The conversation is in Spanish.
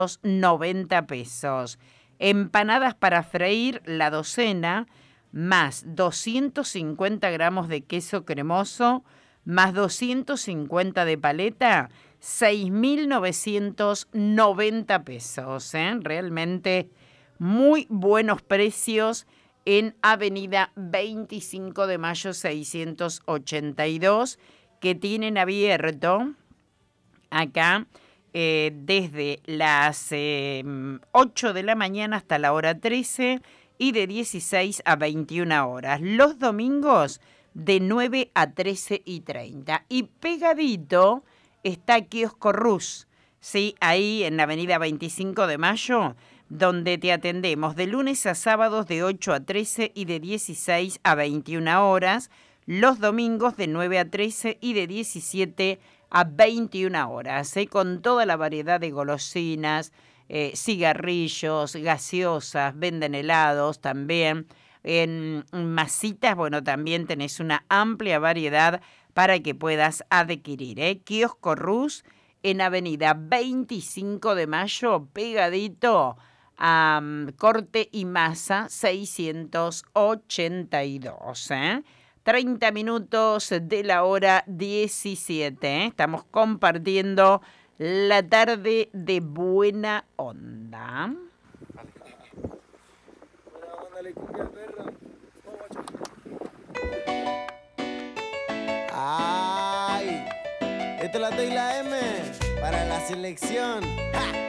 90 pesos. Empanadas para freír, la docena, más 250 gramos de queso cremoso, más 250 de paleta, 6.990 pesos. Realmente muy buenos precios en Avenida 25 de Mayo 682, que tienen abierto acá desde las 8 de la mañana hasta la hora 13 y de 16 a 21 horas. Los domingos de 9 a 13:30. Y pegadito está Kiosco Rus, ¿sí? Ahí en la avenida 25 de Mayo, donde te atendemos de lunes a sábados de 8 a 13 y de 16 a 21 horas. Los domingos de 9 a 13 y de 17 a 21 horas, con toda la variedad de golosinas, cigarrillos, gaseosas, venden helados también. En masitas, bueno, también tenés una amplia variedad para que puedas adquirir. Kiosco Rus en Avenida 25 de Mayo, pegadito a Corte y Masa 682. 30 minutos de la hora 17. Estamos compartiendo la tarde de buena onda. Ay, esta es la T y la M para la selección. ¡Ja!